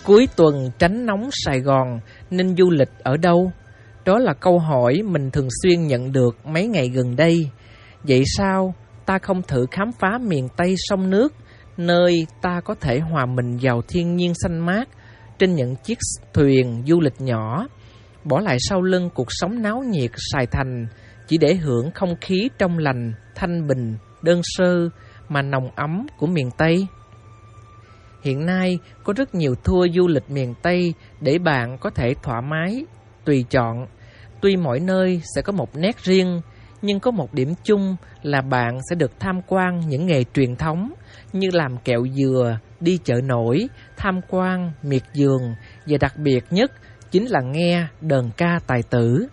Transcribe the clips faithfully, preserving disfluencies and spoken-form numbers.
Cuối tuần tránh nóng Sài Gòn nên du lịch ở đâu? Đó là câu hỏi mình thường xuyên nhận được mấy ngày gần đây. Vậy sao ta không thử khám phá miền Tây sông nước, nơi ta có thể hòa mình vào thiên nhiên xanh mát trên những chiếc thuyền du lịch nhỏ, bỏ lại sau lưng cuộc sống náo nhiệt Sài Thành chỉ để hưởng không khí trong lành, thanh bình, đơn sơ mà nồng ấm của miền Tây? Hiện nay có rất nhiều tour du lịch miền Tây để bạn có thể thoải mái, tùy chọn. Tuy mỗi nơi sẽ có một nét riêng, nhưng có một điểm chung là bạn sẽ được tham quan những nghề truyền thống như làm kẹo dừa, đi chợ nổi, tham quan miệt vườn và đặc biệt nhất chính là nghe đờn ca tài tử.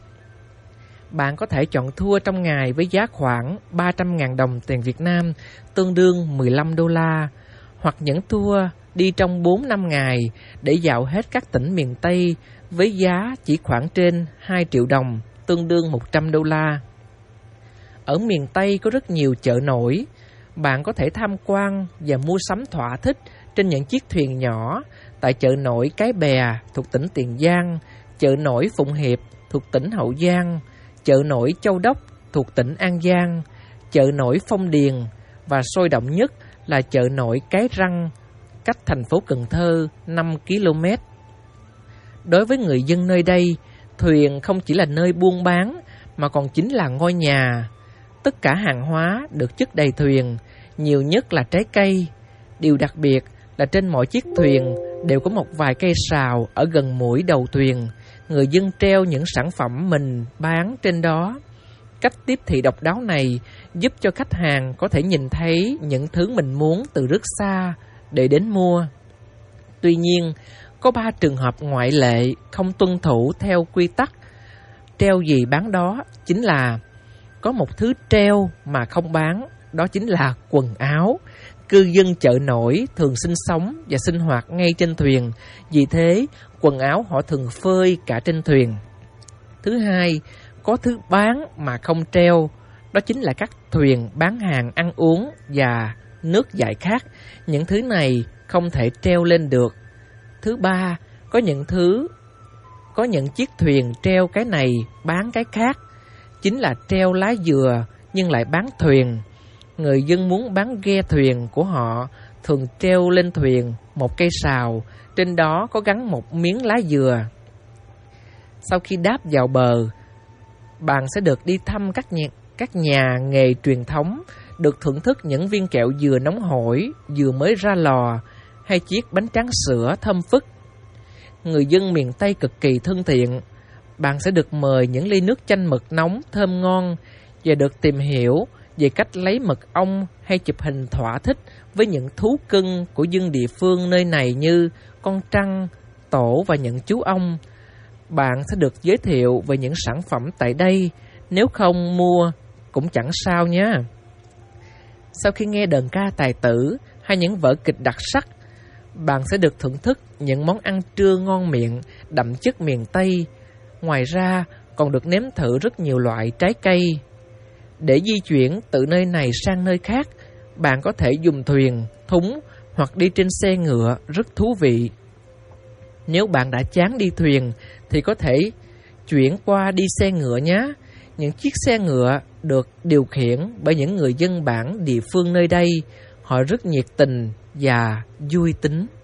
Bạn có thể chọn tour trong ngày với giá khoảng ba trăm nghìn đồng tiền Việt Nam, tương đương mười lăm đô la, hoặc những tour đi trong bốn năm ngày để dạo hết các tỉnh miền Tây với giá chỉ khoảng trên hai triệu đồng, tương đương một trăm đô la. Ở miền Tây có rất nhiều chợ nổi. Bạn có thể tham quan và mua sắm thỏa thích trên những chiếc thuyền nhỏ tại chợ nổi Cái Bè thuộc tỉnh Tiền Giang, chợ nổi Phụng Hiệp thuộc tỉnh Hậu Giang, chợ nổi Châu Đốc thuộc tỉnh An Giang, chợ nổi Phong Điền và sôi động nhất là chợ nổi Cái Răng, cách thành phố Cần Thơ năm ki lô mét. Đối với người dân nơi đây, thuyền không chỉ là nơi buôn bán mà còn chính là ngôi nhà. Tất cả hàng hóa được chất đầy thuyền, nhiều nhất là trái cây. Điều đặc biệt là trên mỗi chiếc thuyền đều có một vài cây sào ở gần mũi đầu thuyền. Người dân treo những sản phẩm mình bán trên đó. Cách tiếp thị độc đáo này giúp cho khách hàng có thể nhìn thấy những thứ mình muốn từ rất xa để đến mua. Tuy nhiên, có ba trường hợp ngoại lệ không tuân thủ theo quy tắc treo gì bán đó, chính là có một thứ treo mà không bán, đó chính là quần áo. Cư dân chợ nổi thường sinh sống và sinh hoạt ngay trên thuyền, vì thế quần áo họ thường phơi cả trên thuyền. Thứ hai, có thứ bán mà không treo, đó chính là các thuyền bán hàng ăn uống và nước giải khát. Những thứ này không thể treo lên được. Thứ ba, có những thứ có những chiếc thuyền treo cái này bán cái khác, chính là treo lá dừa nhưng lại bán thuyền. Người dân muốn bán ghe thuyền của họ thường treo lên thuyền một cây sào, trên đó có gắn một miếng lá dừa. Sau khi đáp vào bờ, bạn sẽ được đi thăm các nhà, các nhà nghề truyền thống, được thưởng thức những viên kẹo dừa nóng hổi, vừa mới ra lò, hay chiếc bánh tráng sữa thơm phức. Người dân miền Tây cực kỳ thân thiện. Bạn sẽ được mời những ly nước chanh mật nóng thơm ngon và được tìm hiểu về cách lấy mật ong hay chụp hình thỏa thích với những thú cưng của dân địa phương nơi này như con trăng, tổ và những chú ong. Bạn sẽ được giới thiệu về những sản phẩm tại đây, nếu không mua cũng chẳng sao nhé. Sau khi nghe đờn ca tài tử hay những vở kịch đặc sắc, bạn sẽ được thưởng thức những món ăn trưa ngon miệng, đậm chất miền Tây. Ngoài ra, còn được nếm thử rất nhiều loại trái cây. Để di chuyển từ nơi này sang nơi khác, bạn có thể dùng thuyền, thúng hoặc đi trên xe ngựa rất thú vị. Nếu bạn đã chán đi thuyền thì có thể chuyển qua đi xe ngựa nhé. Những chiếc xe ngựa được điều khiển bởi những người dân bản địa phương nơi đây. Họ rất nhiệt tình và vui tính.